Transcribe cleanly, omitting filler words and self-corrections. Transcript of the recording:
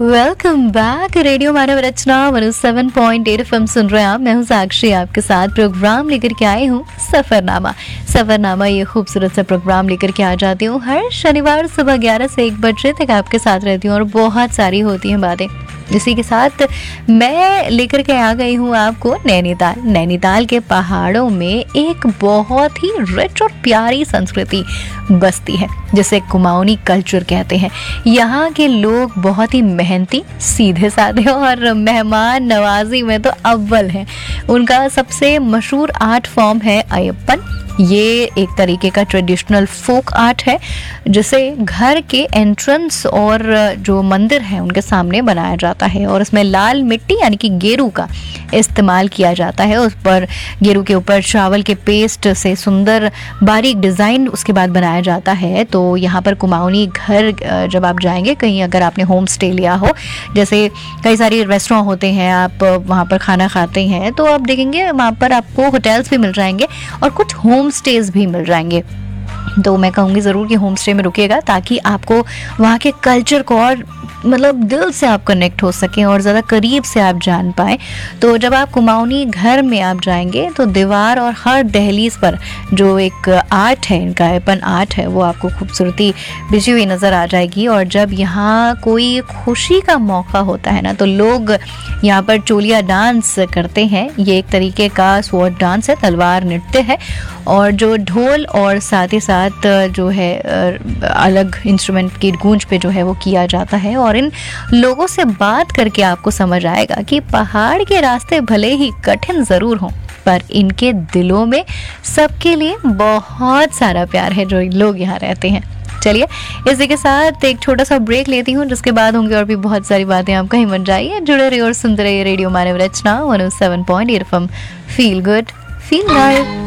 Welcome back. Radio मानव रचना 107.8 FM सुन रहे हैं आप। मैं हूँ साक्षी, आपके साथ प्रोग्राम लेकर के आई हूँ सफरनामा। ये खूबसूरत सा प्रोग्राम लेकर के आ जाती हूँ हर शनिवार सुबह 11 से 1 बजे तक आपके साथ रहती हूँ और बहुत सारी होती हैं बातें। इसी के साथ मैं लेकर के आ गई हूँ आपको नैनीताल के पहाड़ों में एक बहुत ही रिच और प्यारी संस्कृति बसती है जिसे कुमाऊनी कल्चर कहते हैं। यहाँ के लोग बहुत ही मेहनती, सीधे साधे और मेहमान नवाजी में तो अव्वल हैं। उनका सबसे मशहूर आर्ट फॉर्म है अयप्पन। ये एक तरीके का ट्रेडिशनल फोक आर्ट है जिसे घर के एंट्रेंस और जो मंदिर है उनके सामने बनाया जाता है और उसमें लाल मिट्टी यानी कि गेरू का इस्तेमाल किया जाता है। उस पर गेरू के ऊपर चावल के पेस्ट से सुंदर बारीक डिज़ाइन उसके बाद बनाया जाता है। तो यहाँ पर कुमाऊनी घर जब आप जाएंगे कहीं, अगर आपने होम स्टे लिया हो, जैसे कई सारे रेस्टोरेंट होते हैं, आप वहाँ पर खाना खाते हैं तो आप देखेंगे वहाँ पर आपको होटल्स भी मिल जाएंगे और कुछ होम स्टेज भी मिल जाएंगे। तो मैं कहूँगी ज़रूर कि होम स्टे में रुकिएगा ताकि आपको वहाँ के कल्चर को और मतलब दिल से आप कनेक्ट हो सकें और ज़्यादा करीब से आप जान पाएँ। तो जब आप कुमाऊनी घर में आप जाएंगे तो दीवार और हर दहलीज पर जो एक आर्ट है, इनका अयप्पन आर्ट है, वो आपको खूबसूरती बिछी हुई नज़र आ जाएगी। और जब यहाँ कोई खुशी का मौका होता है ना तो लोग यहाँ पर चोलिया डांस करते हैं। ये एक तरीके का स्वॉर्ड डांस है, तलवार नृत्य है और जो ढोल और साथ ही साथ जो है अलग इंस्ट्रूमेंट की गूंज पे जो है वो किया जाता है। और इन लोगों से बात करके आपको समझ आएगा कि पहाड़ के रास्ते भले ही कठिन ज़रूर हों पर इनके दिलों में सबके लिए बहुत सारा प्यार है जो लोग यहाँ रहते हैं। चलिए इसी के साथ एक छोटा सा ब्रेक लेती हूँ, जिसके बाद होंगे और भी बहुत सारी बातें। आप कहीं मत जाइए, जुड़े रहिए और सुनते रहिए रेडियो मानव रचना 107.8 FM। Feel good, feel live.